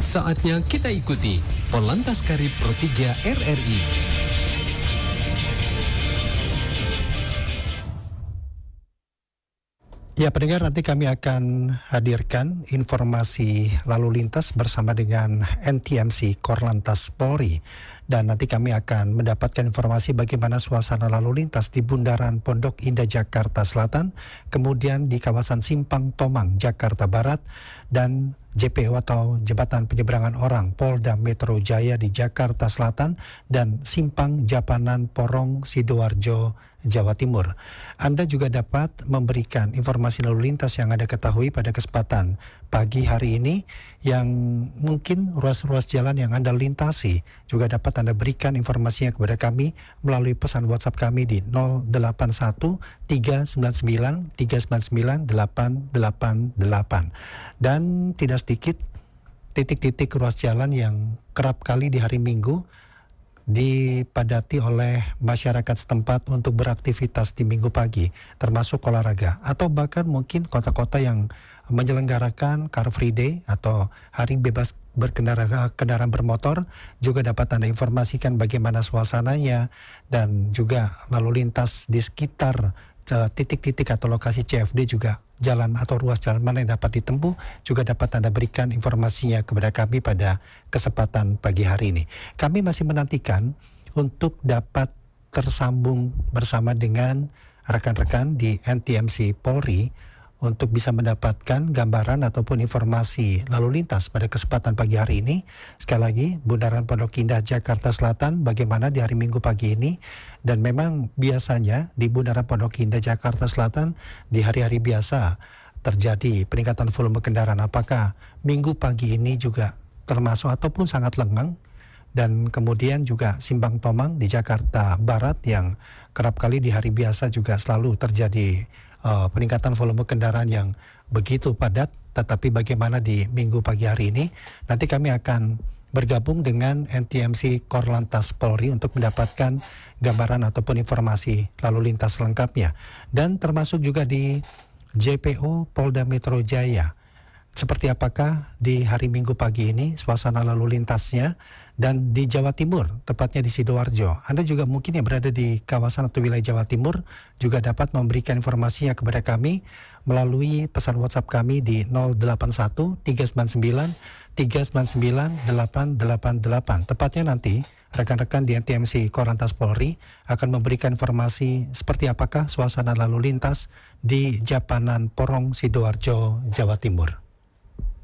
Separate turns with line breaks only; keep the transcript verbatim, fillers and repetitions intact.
Saatnya kita ikuti Polantas Karib Pro tiga R R I.
Ya pendengar, nanti kami akan hadirkan informasi lalu lintas bersama dengan N T M C Korlantas Polri. Dan nanti kami akan mendapatkan informasi bagaimana suasana lalu lintas di Bundaran Pondok Indah Jakarta Selatan, kemudian di kawasan Simpang Tomang Jakarta Barat, dan J P O atau Jembatan Penyeberangan Orang Polda Metro Jaya di Jakarta Selatan, dan Simpang Japanan Porong Sidoarjo Jawa Timur. Anda juga dapat memberikan informasi lalu lintas yang Anda ketahui pada kesempatan pagi hari ini, yang mungkin ruas-ruas jalan yang Anda lintasi juga dapat Anda berikan informasinya kepada kami melalui pesan WhatsApp kami di nol delapan satu tiga sembilan sembilan tiga sembilan sembilan delapan delapan delapan. Dan tidak sedikit titik-titik ruas jalan yang kerap kali di hari Minggu dipadati oleh masyarakat setempat untuk beraktivitas di minggu pagi, termasuk olahraga, atau bahkan mungkin kota-kota yang menyelenggarakan Car Free Day atau hari bebas berkendara kendaraan bermotor juga dapat Anda informasikan bagaimana suasananya, dan juga lalu lintas di sekitar titik-titik atau lokasi C F D juga jalan atau ruas jalan mana yang dapat ditempuh juga dapat Anda berikan informasinya kepada kami pada kesempatan pagi hari ini. Kami masih menantikan untuk dapat tersambung bersama dengan rekan-rekan di N T M C Polri untuk bisa mendapatkan gambaran ataupun informasi lalu lintas pada kesempatan pagi hari ini. Sekali lagi, Bundaran Pondok Indah Jakarta Selatan bagaimana di hari Minggu pagi ini. Dan memang biasanya di Bundaran Pondok Indah Jakarta Selatan di hari-hari biasa terjadi peningkatan volume kendaraan. Apakah Minggu pagi ini juga termasuk ataupun sangat lengang? Dan kemudian juga Simpang Tomang di Jakarta Barat yang kerap kali di hari biasa juga selalu terjadi Uh, peningkatan volume kendaraan yang begitu padat. Tetapi bagaimana di minggu pagi hari ini, nanti kami akan bergabung dengan N T M C Korlantas Polri untuk mendapatkan gambaran ataupun informasi lalu lintas lengkapnya. Dan termasuk juga di J P O Polda Metro Jaya, seperti apakah di hari Minggu pagi ini suasana lalu lintasnya. Dan di Jawa Timur, tepatnya di Sidoarjo, Anda juga mungkin yang berada di kawasan atau wilayah Jawa Timur juga dapat memberikan informasinya kepada kami melalui pesan WhatsApp kami di nol delapan satu tiga sembilan sembilan tiga sembilan sembilan delapan delapan delapan. Tepatnya nanti rekan-rekan di N T M C Korlantas Polri akan memberikan informasi seperti apakah suasana lalu lintas di Japanan Porong Sidoarjo Jawa Timur.